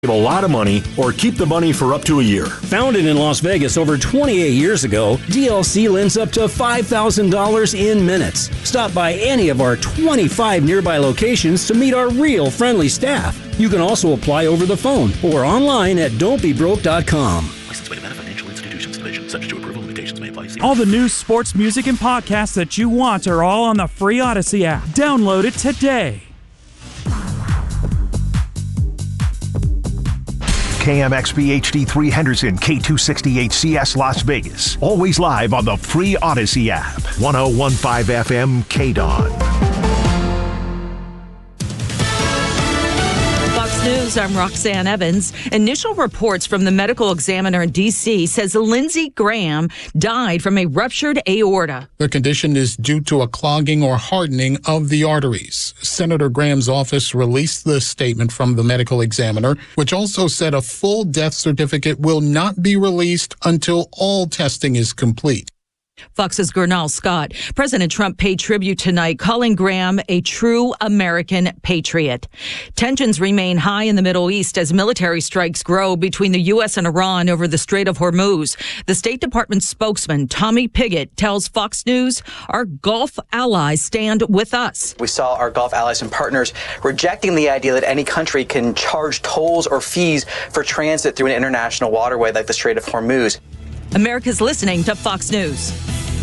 Save a lot of money or keep the money for up to a year. Founded in Las Vegas over 28 years ago, DLC lends up to $5,000 in minutes. Stop by any of our 25 nearby locations to meet our real friendly staff. You can also apply over the phone or online at don'tbebroke.com. License by Nevada Financial Institutions Division. Subject to approval. Limitations may apply. All the news, sports, music, and podcasts that you want are all on the free Odyssey app. Download it today. KMXB HD3 Henderson, K268CS Las Vegas. Always live on the free Odyssey app. 1015 FM KDON. News, I'm Roxanne Evans. Initial reports from the medical examiner in D.C. says Lindsey Graham died from a ruptured aorta. The condition is due to a clogging or hardening of the arteries. Senator Graham's office released the statement from the medical examiner, which also said a full death certificate will not be released until all testing is complete. Fox's Gernal Scott. President Trump paid tribute tonight, calling Graham a true American patriot. Tensions remain high in the Middle East as military strikes grow between the U.S. and Iran over the Strait of Hormuz. The State Department spokesman, Tommy Pigott, tells Fox News our Gulf allies stand with us. We saw our Gulf allies and partners rejecting the idea that any country can charge tolls or fees for transit through an international waterway like the Strait of Hormuz. America's listening to Fox News.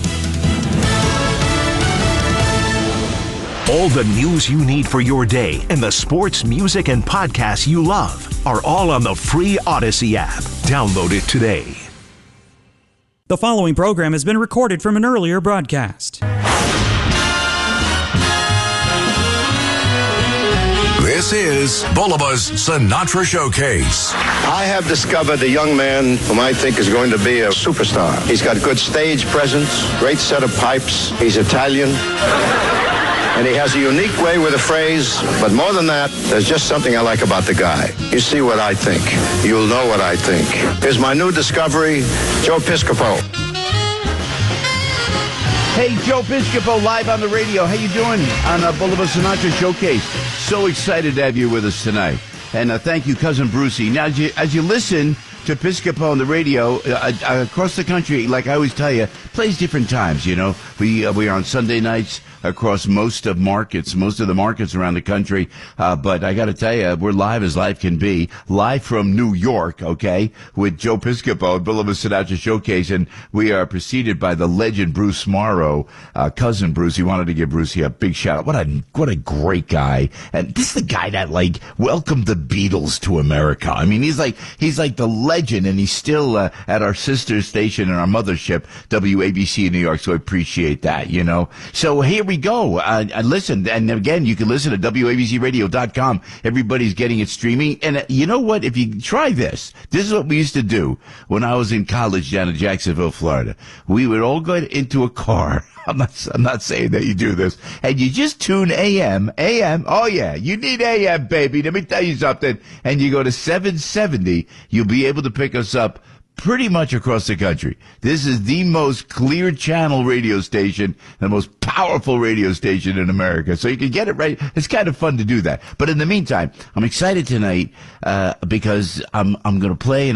All the news you need for your day and the sports, music, and podcasts you love are all on the free Odyssey app. Download it today. The following program has been recorded from an earlier broadcast. This is Bulba's Sinatra Showcase. I have discovered a young man whom I think is going to be a superstar. He's got good stage presence, great set of pipes. He's Italian. And he has a unique way with a phrase, but more than that, there's just something I like about the guy. You see what I think. You'll know what I think. Here's my new discovery, Joe Piscopo. Hey, Joe Piscopo, live on the radio. How you doing on Boulevard Sinatra Showcase? So excited to have you with us tonight. And thank you, Cousin Brucey. Now, as you listen to Piscopo on the radio across the country, like I always tell you, plays different times, you know. We are on Sunday nights across most of the markets around the country. But I got to tell you, we're live as live can be, live from New York, okay, with Joe Piscopo, Boulevard Sinatra Showcase, and we are preceded by the legend Bruce Morrow, Cousin Bruce. He wanted to give Brucey a big shout out. What a great guy. And this is the guy that welcomed the Beatles to America. I mean, he's like the legend, and he's still at our sister station and our mothership, WABC in New York. So I appreciate that, you know. So here we go. Listen, and again, you can listen at WABCRadio.com. Everybody's getting it streaming. And you know what? If you try this is what we used to do when I was in college down in Jacksonville, Florida. We would all go into a car. I'm not saying that you do this. And you just tune AM. Oh, yeah. You need AM, baby. Let me tell you something. And you go to 770. You'll be able to pick us up pretty much across the country. This is the most clear channel radio station, the most powerful radio station in America. So you can get it right. It's kind of fun to do that. But in the meantime, I'm excited tonight because I'm going to play, and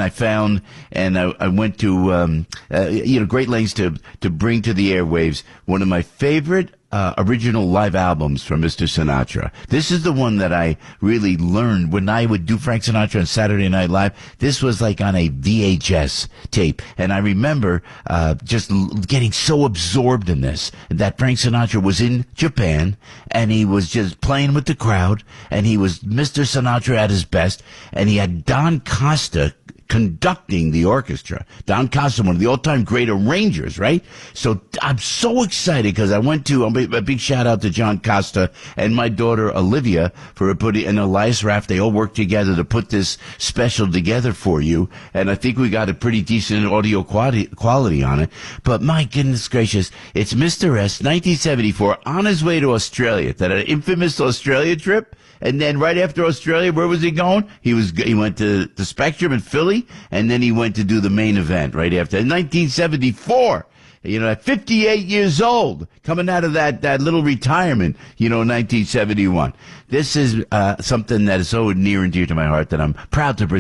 I went to great lengths to bring to the airwaves one of my favorite original live albums from Mr. Sinatra. This is the one that I really learned when I would do Frank Sinatra on Saturday Night Live. This was like on a VHS tape. And I remember just getting so absorbed in this that Frank Sinatra was in Japan and he was just playing with the crowd, and he was Mr. Sinatra at his best, and he had Don Costa conducting the orchestra. Don Costa, one of the all-time great arrangers, right? So I'm so excited because I went to a big shout out to John Costa and my daughter Olivia for putting, and Elias Raff. They all worked together to put this special together for you. And I think we got a pretty decent audio quality on it. But my goodness gracious, it's Mr. S, 1974, on his way to Australia, that infamous Australia trip. And then right after Australia, where was he going? He went to the Spectrum in Philly, and then he went to do the main event right after. In 1974, at 58 years old, coming out of that little retirement, 1971. This is something that is so near and dear to my heart that I'm proud to present.